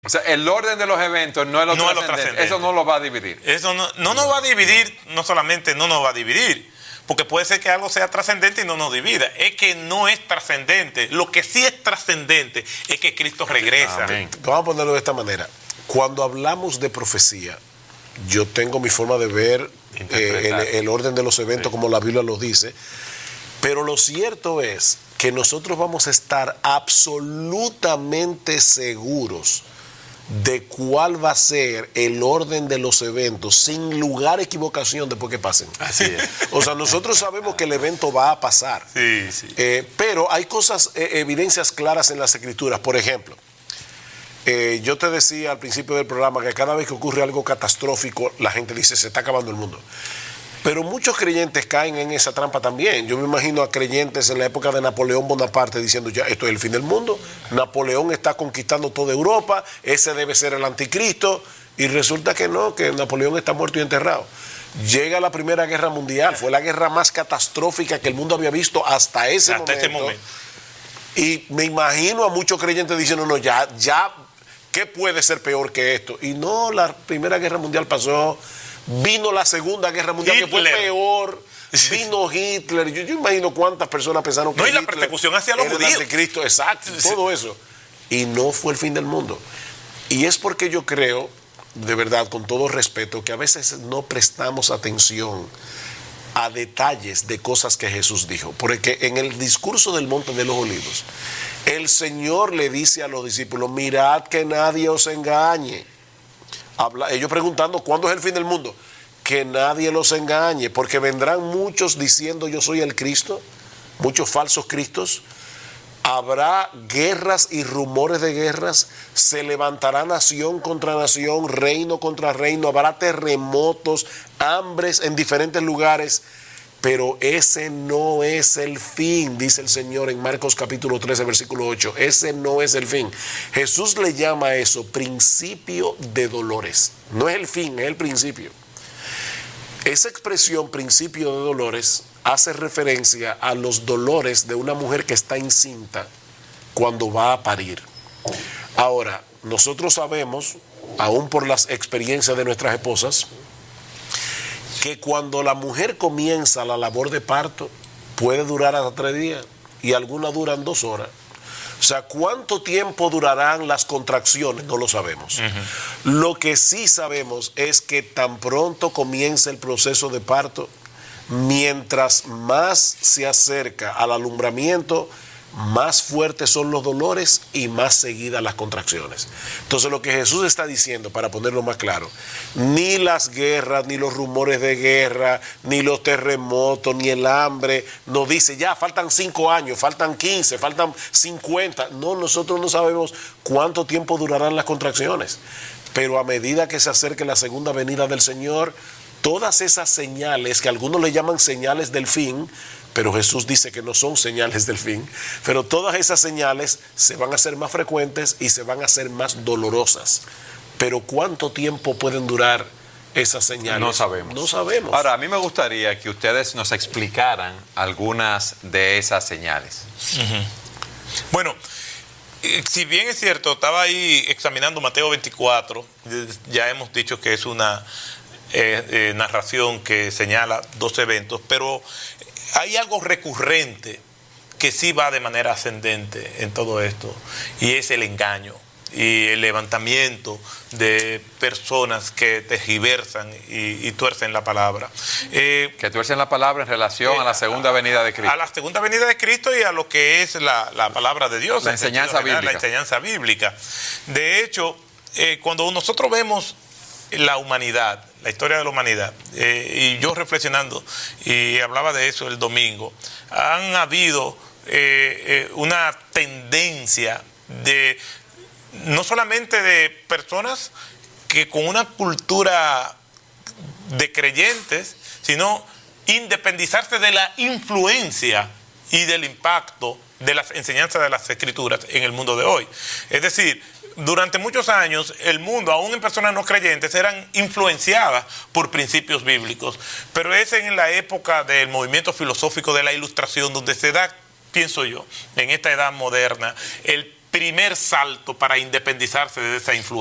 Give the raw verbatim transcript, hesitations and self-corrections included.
O sea, el orden de los eventos no es lo, no trascendente. Es lo trascendente. Eso no lo va a dividir. Eso no, no nos va a dividir, no solamente no nos va a dividir, porque puede ser que algo sea trascendente y no nos divida. Es que no es trascendente. Lo que sí es trascendente es que Cristo regresa. Amén. Vamos a ponerlo de esta manera. Cuando hablamos de profecía, yo tengo mi forma de ver eh, el, el orden de los eventos, sí, como la Biblia lo dice, pero lo cierto es que nosotros vamos a estar absolutamente seguros de cuál va a ser el orden de los eventos sin lugar a equivocación después que pasen. Así es. O sea, nosotros sabemos que el evento va a pasar. Sí, sí. Eh, pero hay cosas, eh, evidencias claras en las Escrituras. Por ejemplo, eh, yo te decía al principio del programa que cada vez que ocurre algo catastrófico, la gente dice, se está acabando el mundo. Pero muchos creyentes caen en esa trampa también. Yo me imagino a creyentes en la época de Napoleón Bonaparte diciendo, ya, esto es el fin del mundo, Napoleón está conquistando toda Europa, ese debe ser el anticristo, y resulta que no, que Napoleón está muerto y enterrado. Llega la Primera Guerra Mundial, fue la guerra más catastrófica que el mundo había visto hasta ese hasta momento. Ese momento. Y me imagino a muchos creyentes diciendo, no, ya, ya, ¿qué puede ser peor que esto? Y no, la Primera Guerra Mundial pasó. Vino la Segunda Guerra Mundial, Hitler, que fue peor. Vino Hitler. Yo, yo imagino cuántas personas pensaron que no, y Hitler la persecución hacia los era judíos. El anticristo, exacto, todo eso. Y no fue el fin del mundo. Y es porque yo creo, de verdad, con todo respeto, que a veces no prestamos atención a detalles de cosas que Jesús dijo. Porque en el discurso del Monte de los Olivos, el Señor le dice a los discípulos, mirad que nadie os engañe. Habla, ellos preguntando, ¿cuándo es el fin del mundo? Que nadie los engañe, porque vendrán muchos diciendo yo soy el Cristo, muchos falsos cristos. Habrá guerras y rumores de guerras, se levantará nación contra nación, reino contra reino, habrá terremotos, hambres en diferentes lugares, pero ese no es el fin, dice el Señor en Marcos capítulo trece, versículo ocho. Ese no es el fin. Jesús le llama a eso principio de dolores. No es el fin, es el principio. Esa expresión principio de dolores hace referencia a los dolores de una mujer que está encinta cuando va a parir. Ahora, nosotros sabemos, aún por las experiencias de nuestras esposas, que cuando la mujer comienza la labor de parto, puede durar hasta tres días y algunas duran dos horas. O sea, ¿cuánto tiempo durarán las contracciones? No lo sabemos. Uh-huh. Lo que sí sabemos es que tan pronto comienza el proceso de parto, mientras más se acerca al alumbramiento, más fuertes son los dolores y más seguidas las contracciones. Entonces lo que Jesús está diciendo, para ponerlo más claro, ni las guerras, ni los rumores de guerra, ni los terremotos, ni el hambre, nos dice ya faltan cinco años, faltan quince, faltan cincuenta. No, nosotros no sabemos cuánto tiempo durarán las contracciones, pero a medida que se acerque la segunda venida del Señor, todas esas señales que algunos le llaman señales del fin, pero Jesús dice que no son señales del fin, pero todas esas señales se van a hacer más frecuentes y se van a hacer más dolorosas. Pero ¿cuánto tiempo pueden durar esas señales? No sabemos. No sabemos. Ahora, a mí me gustaría que ustedes nos explicaran algunas de esas señales. Uh-huh. Bueno, si bien es cierto, estaba ahí examinando Mateo veinticuatro, ya hemos dicho que es una eh, eh, narración que señala dos eventos, pero hay algo recurrente que sí va de manera ascendente en todo esto, y es el engaño y el levantamiento de personas que tergiversan y, y tuercen la palabra. Eh, que tuercen la palabra en relación eh, a la segunda venida de Cristo. A la segunda venida de Cristo y a lo que es la, la palabra de Dios. La enseñanza bíblica. La enseñanza bíblica. De hecho, eh, cuando nosotros vemos la humanidad, la historia de la humanidad, eh, y yo reflexionando, y hablaba de eso el domingo, han habido eh, eh, una tendencia de, no solamente de personas que con una cultura de creyentes, sino independizarse de la influencia y del impacto de las enseñanzas de las Escrituras en el mundo de hoy. Es decir, durante muchos años el mundo, aún en personas no creyentes, eran influenciadas por principios bíblicos, pero es en la época del movimiento filosófico de la Ilustración donde se da, pienso yo, en esta edad moderna, el primer salto para independizarse de esa influencia.